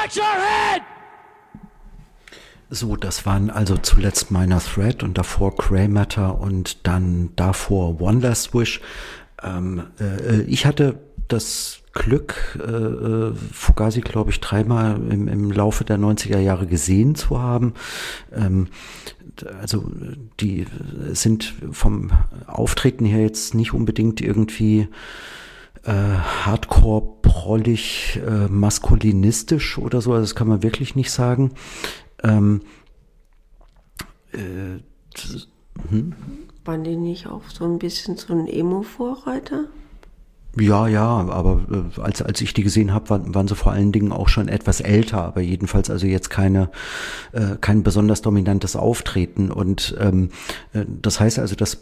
Watch your head! So, das waren also zuletzt Minor Threat und davor Grey Matter und dann davor One Last Wish. Ich hatte das Glück, Fugazi, glaube ich, 3-mal im Laufe der 90er Jahre gesehen zu haben. Also die sind vom Auftreten her jetzt nicht unbedingt irgendwie hardcore, prollig, maskulinistisch oder so. Also das kann man wirklich nicht sagen. Waren die nicht auch so ein bisschen so ein Emo-Vorreiter? Ja, aber als ich die gesehen habe, waren sie vor allen Dingen auch schon etwas älter, aber jedenfalls also jetzt kein besonders dominantes Auftreten. Und das heißt also, dass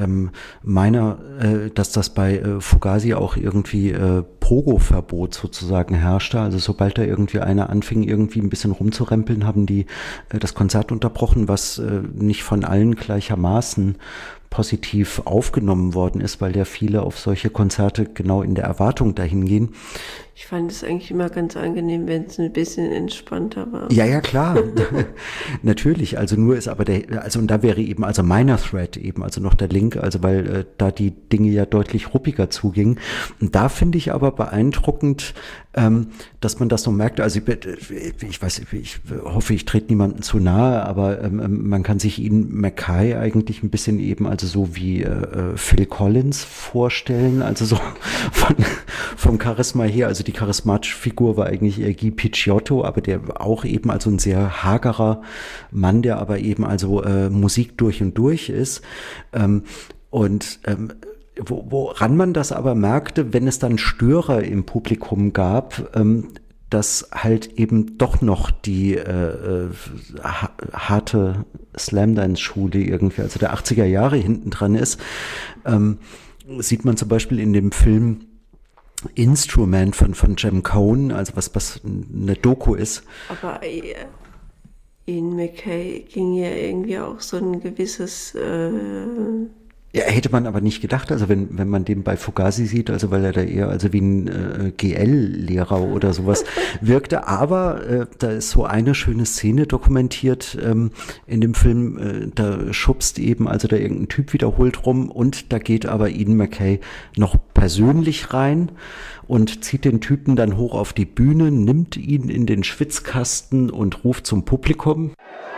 dass das bei Fugazi auch irgendwie Pogo-Verbot sozusagen herrschte. Also sobald da irgendwie einer anfing, irgendwie ein bisschen rumzurempeln, haben die das Konzert unterbrochen, was nicht von allen gleichermaßen positiv aufgenommen worden ist, weil ja viele auf solche Konzerte genau in der Erwartung dahin gehen. Ich fand es eigentlich immer ganz angenehm, wenn es ein bisschen entspannter war. Ja, klar. Natürlich. Also nur ist aber und da wäre eben also Minor Threat eben, also noch der Link, also weil da die Dinge ja deutlich ruppiger zugingen. Und da finde ich aber beeindruckend, dass man das so merkt. Also ich weiß, ich hoffe, ich trete niemandem zu nahe, aber man kann sich Ian MacKaye eigentlich ein bisschen eben also so wie Phil Collins vorstellen, also so vom Charisma her. Also die charismatische Figur war eigentlich eher Guy Picciotto, aber der auch eben also ein sehr hagerer Mann, der aber eben also Musik durch und durch ist. Woran man das aber merkte, wenn es dann Störer im Publikum gab, dass halt eben doch noch die harte Slamdance-Schule irgendwie, also der 80er Jahre hinten dran ist, sieht man zum Beispiel in dem Film Instrument von Jem Cohn, also was eine Doku ist. Aber Ian MacKaye ging ja irgendwie auch so ein gewisses Ja, hätte man aber nicht gedacht, also wenn man den bei Fugazi sieht, also weil er da eher also wie ein GL-Lehrer oder sowas wirkte, aber da ist so eine schöne Szene dokumentiert in dem Film, da schubst eben also da irgendein Typ wiederholt rum und da geht aber Ian MacKaye noch persönlich rein und zieht den Typen dann hoch auf die Bühne, nimmt ihn in den Schwitzkasten und ruft zum Publikum.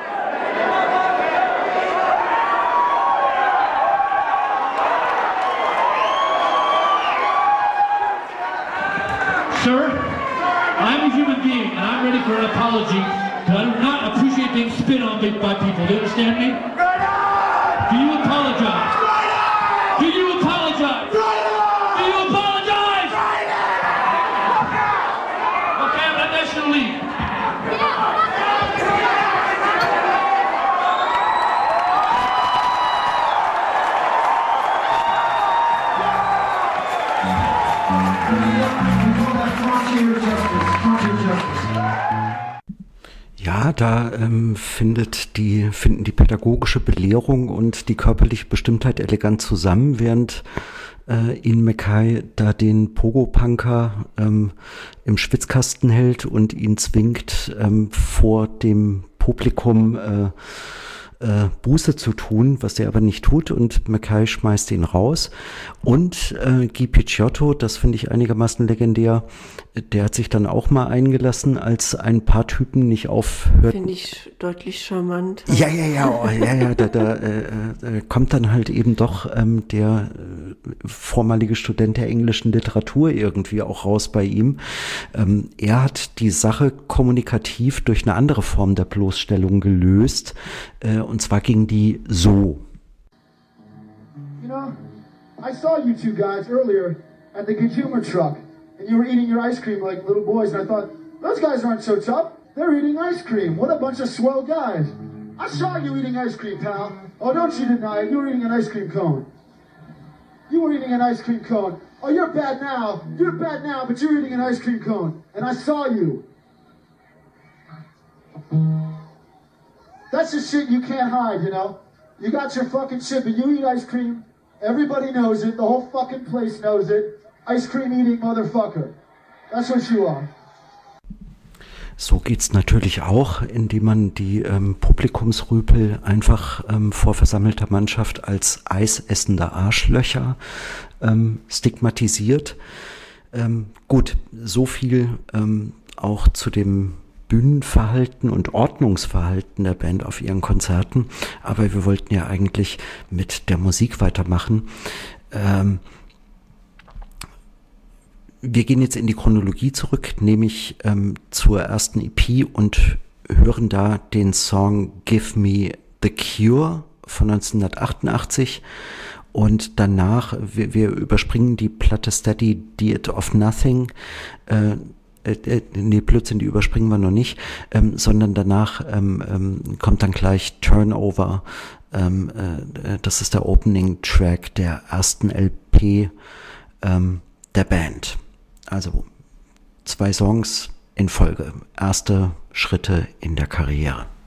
Sir, I'm a human being and I'm ready for an apology because I do not appreciate being spit on by people. Do you understand me? Do you apologize? Do you apologize? Do you apologize? Okay, I'm not asking to leave. Ja, da finden die pädagogische Belehrung und die körperliche Bestimmtheit elegant zusammen, während Ian MacKaye da den Pogo-Punker im Schwitzkasten hält und ihn zwingt, vor dem Publikum Buße zu tun, was der aber nicht tut, und MacKaye schmeißt ihn raus. Und Guy Picciotto, das finde ich einigermaßen legendär, der hat sich dann auch mal eingelassen, als ein paar Typen nicht aufhörten. Finde ich deutlich charmant. Da kommt dann halt eben doch der vormalige Student der englischen Literatur irgendwie auch raus bei ihm. Er hat die Sache kommunikativ durch eine andere Form der Bloßstellung gelöst, und zwar ging die so. You know, I saw you two guys earlier at the Good Humor truck, and you were eating your ice cream like little boys, and I thought, those guys aren't so tough. They're eating ice cream. What a bunch of swell guys. I saw you eating ice cream, pal. Oh, don't you deny it. You were eating an ice cream cone. You were eating an ice cream cone. Oh, you're bad now. You're bad now, but you're eating an ice cream cone. And I saw you. That's the shit you can't hide, you know? You got your fucking shit, but you eat ice cream. Everybody knows it. The whole fucking place knows it. Ice cream eating motherfucker. That's what you are. So geht's natürlich auch, indem man die Publikumsrüpel einfach vor versammelter Mannschaft als eisessende Arschlöcher stigmatisiert. Gut, so viel auch zu dem Bühnenverhalten und Ordnungsverhalten der Band auf ihren Konzerten. Aber wir wollten ja eigentlich mit der Musik weitermachen. Wir gehen jetzt in die Chronologie zurück, nämlich zur ersten EP und hören da den Song Give Me the Cure von 1988 und danach, wir überspringen die Platte Steady Diet of Nothing, Blödsinn, die überspringen wir noch nicht, sondern danach kommt dann gleich Turnover, das ist der Opening Track der ersten LP der Band. Also 2 Songs in Folge. Erste Schritte in der Karriere.